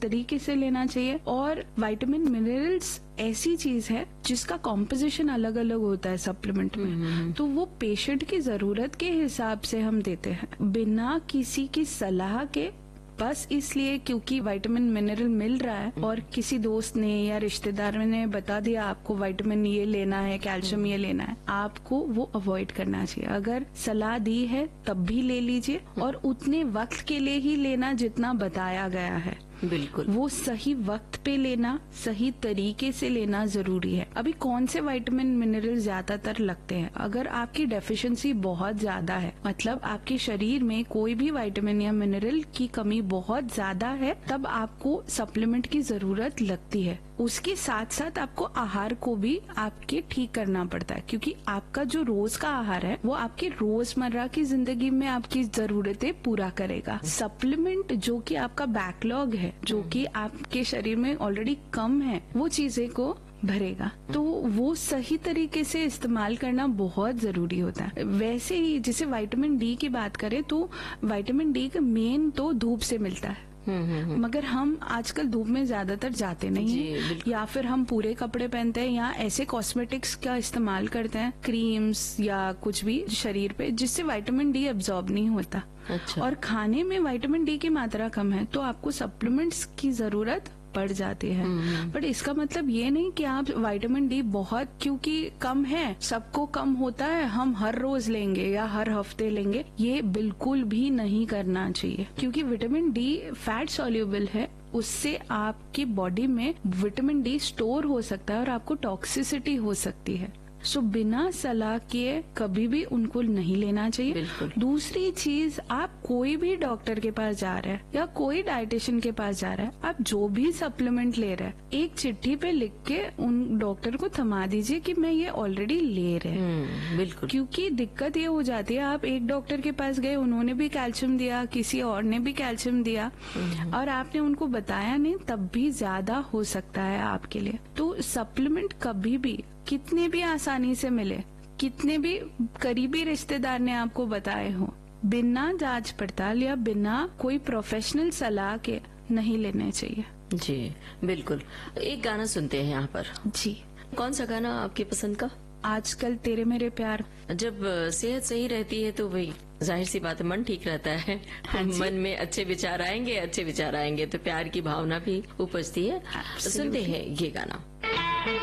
तरीके से लेना चाहिए। और विटामिन मिनरल्स ऐसी चीज है जिसका कॉम्पोजिशन अलग अलग होता है सप्लीमेंट में, तो वो पेशेंट की जरूरत के हिसाब से हम देते हैं बिना किसी की सलाह के, बस इसलिए क्योंकि विटामिन मिनरल मिल रहा है और किसी दोस्त ने या रिश्तेदार ने बता दिया आपको विटामिन ये लेना है, कैल्शियम ये लेना है, आपको वो अवॉइड करना चाहिए। अगर सलाह दी है तब भी ले लीजिए और उतने वक्त के लिए ही लेना जितना बताया गया है। बिल्कुल, वो सही वक्त पे लेना, सही तरीके से लेना जरूरी है। अभी कौन से विटामिन मिनरल ज्यादातर लगते हैं? अगर आपकी डेफिशिएंसी बहुत ज्यादा है, मतलब आपके शरीर में कोई भी विटामिन या मिनरल की कमी बहुत ज्यादा है, तब आपको सप्लीमेंट की जरूरत लगती है। उसके साथ साथ आपको आहार को भी आपके ठीक करना पड़ता है, क्योंकि आपका जो रोज का आहार है वो आपकी रोजमर्रा की जिंदगी में आपकी जरूरतें पूरा करेगा। सप्लीमेंट जो कि आपका बैकलॉग है, जो कि आपके शरीर में ऑलरेडी कम है, वो चीजें को भरेगा। तो वो सही तरीके से इस्तेमाल करना बहुत जरूरी होता है। वैसे ही जैसे विटामिन डी की बात करें तो विटामिन डी का मेन तो धूप से मिलता है, मगर हम आजकल धूप में ज्यादातर जाते नहीं हैं, या फिर हम पूरे कपड़े पहनते हैं या ऐसे कॉस्मेटिक्स का इस्तेमाल करते हैं, क्रीम्स या कुछ भी शरीर पे, जिससे विटामिन डी एब्जॉर्ब नहीं होता। अच्छा। और खाने में विटामिन डी की मात्रा कम है तो आपको सप्लीमेंट्स की जरूरत पड़ जाती है। बट इसका मतलब ये नहीं कि आप विटामिन डी बहुत क्योंकि कम है, सबको कम होता है, हम हर रोज लेंगे या हर हफ्ते लेंगे, ये बिल्कुल भी नहीं करना चाहिए। क्योंकि विटामिन डी फैट सॉल्युबल है, उससे आपकी बॉडी में विटामिन डी स्टोर हो सकता है और आपको टॉक्सिसिटी हो सकती है। सो बिना सलाह किए कभी भी उनको नहीं लेना चाहिए। दूसरी चीज, आप कोई भी डॉक्टर के पास जा रहे हैं या कोई डाइटिशियन के पास जा रहे हैं, आप जो भी सप्लीमेंट ले रहे हैं, एक चिट्ठी पे लिख के उन डॉक्टर को थमा दीजिए कि मैं ये ऑलरेडी ले रहे हैं। बिल्कुल, क्योंकि दिक्कत ये हो जाती है, आप एक डॉक्टर के पास गए, उन्होंने भी कैल्शियम दिया, किसी और ने भी कैल्शियम दिया और आपने उनको बताया नहीं, तब भी ज्यादा हो सकता है आपके लिए। तो सप्लीमेंट कभी भी कितने भी आसानी से मिले, कितने भी करीबी रिश्तेदार ने आपको बताए हो, बिना जांच पड़ताल या बिना कोई प्रोफेशनल सलाह के नहीं लेने चाहिए। जी बिल्कुल। एक गाना सुनते हैं यहाँ पर। जी, कौन सा गाना आपकी पसंद का? आजकल तेरे मेरे प्यार। जब सेहत सही रहती है तो वही जाहिर सी बात है, मन ठीक रहता है। मन में अच्छे विचार आएंगे तो प्यार की भावना भी उपजती है। सुनते हैं ये गाना।